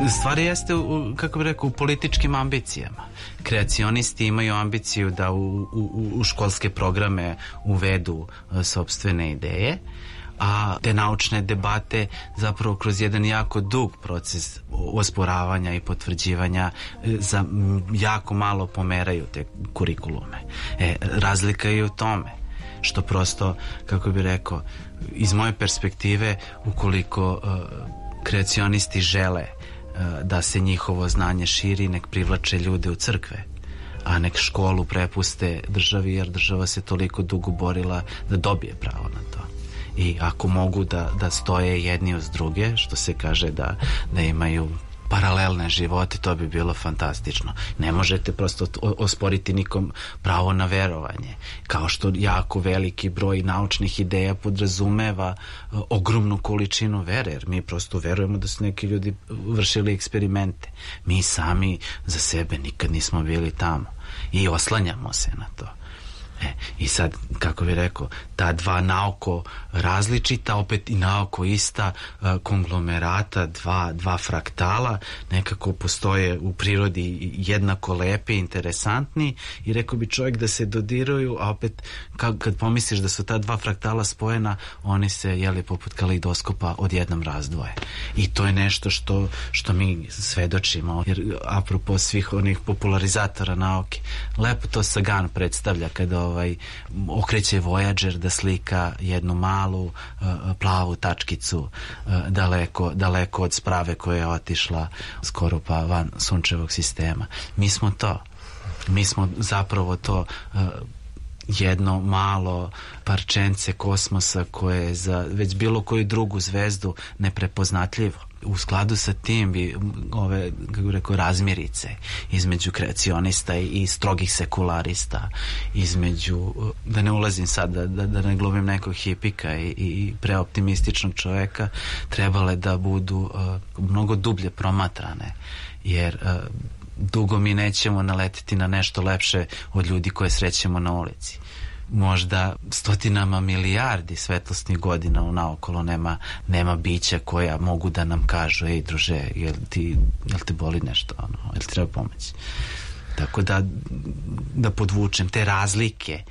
Stvar jeste, kako bih rekao, u političkim ambicijama. Kreacionisti imaju ambiciju da u školske programe uvedu sopstvene ideje, a te naučne debate zapravo kroz jedan jako dug proces osporavanja i potvrđivanja za jako malo pomeraju te kurikulume. Razlika je u tome što prosto, kako bih rekao, iz moje perspektive, ukoliko kreacionisti žele da se njihovo znanje širi, nek privlače ljude u crkve, a nek školu prepuste državi, jer država se toliko dugo borila da dobije pravo na to. I ako mogu da stoje jedni uz druge, što se kaže da imaju paralelne živote, to bi bilo fantastično. Ne možete prosto osporiti nikom pravo na verovanje, kao što jako veliki broj naučnih ideja podrazumeva ogromnu količinu vere, jer mi prosto verujemo da su neki ljudi vršili eksperimente. Mi sami za sebe nikad nismo bili tamo i oslanjamo se na to. I sad, kako bih rekao, ta dva naoko različita, opet i naoko ista konglomerata, dva fraktala, nekako postoje u prirodi jednako lepi, interesantni, i rekao bi čovjek da se dodiruju, a opet kad pomisliš da su ta dva fraktala spojena, oni se, poput kaleidoskopa odjednom razdvoje. I to je nešto što mi svedočimo, jer apropo svih onih popularizatora nauke, lepo to Sagan predstavlja kada okreće Voyager da slika jednu malu plavu tačkicu daleko od sprave koja je otišla skoro pa van sunčevog sistema. Mi smo to. Mi smo zapravo to jedno malo parčence kosmosa koje je za već bilo koju drugu zvezdu neprepoznatljivo. U skladu sa tim bi ove, kako bih rekao, razmirice između kreacionista i strogih sekularista, između, da ne ulazim sad, da ne glumim nekog hipika i preoptimističnog čoveka, trebale da budu mnogo dublje promatrane, jer dugo mi nećemo naletiti na nešto lepše od ljudi koje srećemo na ulici. Možda stotinama milijardi svetlosnih godina unaokolo nema bića koja mogu da nam kažu: ej druže, jel te boli nešto, jel ti treba pomoć? Tako da podvučem te razlike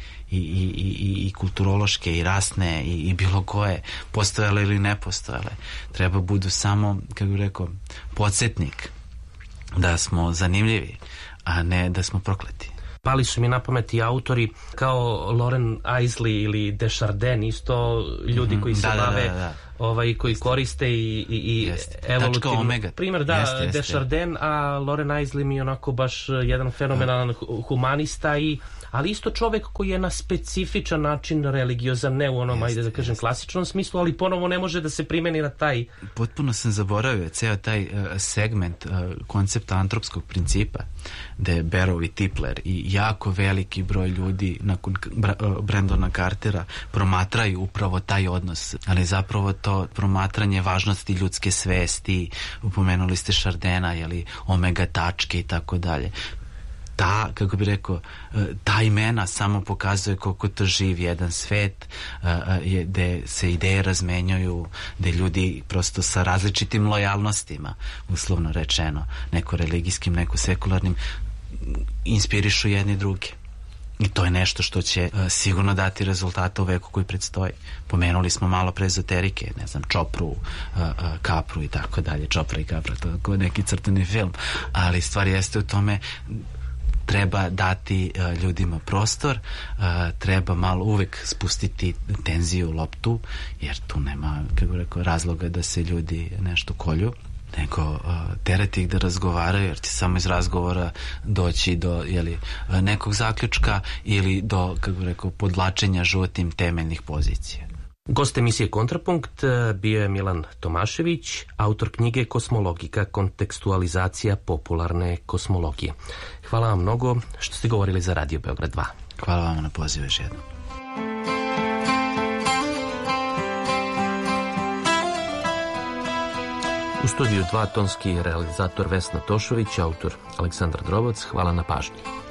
i kulturološke i rasne i bilo koje, postojale ili ne postojale, treba budu samo, kako bih rekao, podsjetnik da smo zanimljivi, a ne da smo prokleti. Pali su mi na pamet i autori kao Loren Eiseley ili Desjardins, isto ljudi koji se bave, koji koriste i evolutivno. Primjer, Desjardins, a Loren Eiseley mi je onako baš jedan fenomenalan humanista, ali isto čovek koji je na specifičan način religiozan, ne u onom, ajde da kažem, klasičnom smislu, ali ponovo ne može da se primeni na taj... Potpuno sam zaboravio ceo taj segment koncepta antropskog principa, gde Barrow i Tipler i jako veliki broj ljudi nakon Brandona Cartera promatraju upravo taj odnos, ali zapravo to promatranje važnosti ljudske svesti, upomenuli ste Chardena, omega tačke i tako dalje. Kako bih rekao, ta imena samo pokazuje koliko to živ jedan svet, gde se ideje razmenjuju, gde ljudi prosto sa različitim lojalnostima, uslovno rečeno, neko religijskim, neko sekularnim, inspirišu jedni druge. I to je nešto što će sigurno dati rezultata u veku koji predstoji. Pomenuli smo malo pre ezoterike, ne znam, Čopru, Kapru i tako dalje. Čopra i Kapra, to je neki crtani film. Ali stvar jeste u tome, treba dati ljudima prostor, treba malo uvek spustiti tenziju u loptu, jer tu nema, kako rekao, razloga da se ljudi nešto kolju, nego terati ih da razgovaraju, jer će samo iz razgovora doći do nekog zaključka ili do, kako rekao, podlačenja žutim temeljnih pozicija. Gost emisije Kontrapunkt bio je Milan Tomašević, autor knjige Kosmologika, kontekstualizacija popularne kosmologije. Hvala vam mnogo što ste govorili za Radio Beograd 2. Hvala vam na pozivu još jednom. U studiju 2 tonski realizator Vesna Tošović, autor Aleksandar Drobac. Hvala na pažnji.